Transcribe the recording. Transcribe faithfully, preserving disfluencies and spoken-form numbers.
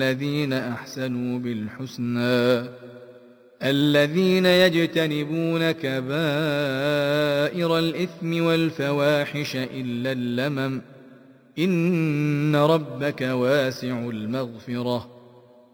الذين أحسنوا بالحسنى الذين يجتنبون كبائر الإثم والفواحش إلا اللمم إن ربك واسع المغفرة